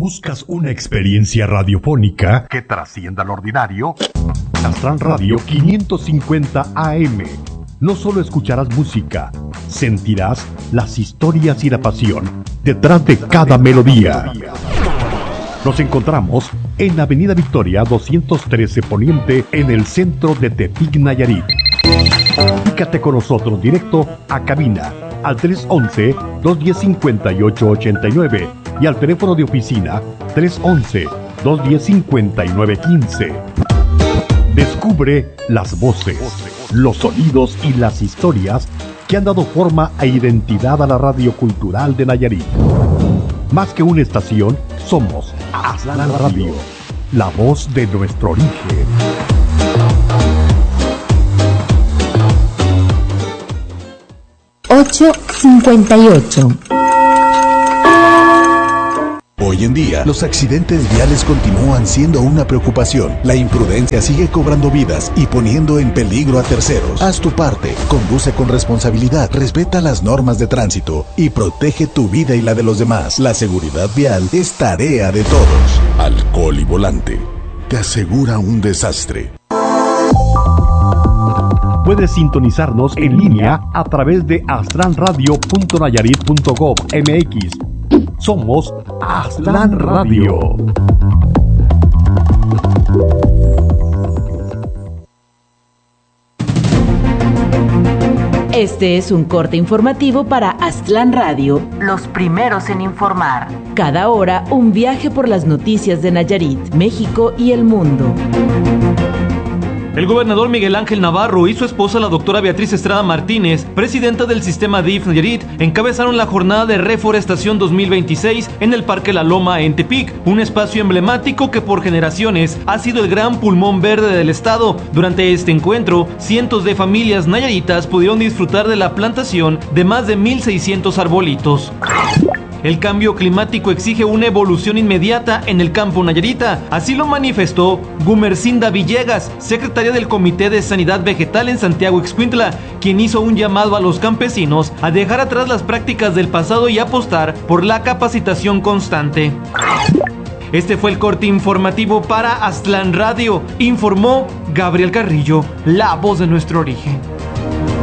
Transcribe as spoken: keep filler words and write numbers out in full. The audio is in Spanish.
¿Buscas una experiencia radiofónica que trascienda lo ordinario? Aztlán Radio quinientos cincuenta A M. No solo escucharás música, sentirás las historias y la pasión detrás de cada melodía. Nos encontramos en Avenida Victoria doscientos trece Poniente, en el centro de Tepic, Nayarit. Comunícate con nosotros directo a cabina al tres once, dos diez, cincuenta y ocho ochenta y nueve y al teléfono de oficina tres once, dos diez, cincuenta y nueve quince. Descubre las voces, los sonidos y las historias que han dado forma e identidad a la radio cultural de Nayarit. Más que una estación, somos Aztlán Radio, la voz de nuestro origen. ocho cincuenta y ocho. Hoy en día, los accidentes viales continúan siendo una preocupación. La imprudencia sigue cobrando vidas y poniendo en peligro a terceros. Haz tu parte, conduce con responsabilidad, respeta las normas de tránsito y protege tu vida y la de los demás. La seguridad vial es tarea de todos. Alcohol y volante te asegura un desastre. Puedes sintonizarnos en línea a través de aztlán radio punto nayarit punto gov punto m x. Somos Aztlán Radio. Este es un corte informativo para Aztlán Radio, los primeros en informar. Cada hora, un viaje por las noticias de Nayarit, México y el mundo. El gobernador Miguel Ángel Navarro y su esposa, la doctora Beatriz Estrada Martínez, presidenta del sistema D I F Nayarit, encabezaron la jornada de reforestación dos mil veintiséis en el Parque La Loma en Tepic, un espacio emblemático que por generaciones ha sido el gran pulmón verde del estado. Durante este encuentro, cientos de familias nayaritas pudieron disfrutar de la plantación de más de mil seiscientos arbolitos. El cambio climático exige una evolución inmediata en el campo nayarita. Así lo manifestó Gumercinda Villegas, secretaria del Comité de Sanidad Vegetal en Santiago Ixcuintla, quien hizo un llamado a los campesinos a dejar atrás las prácticas del pasado y apostar por la capacitación constante. Este fue el corte informativo para Aztlán Radio. Informó Gabriel Carrillo, la voz de nuestro origen.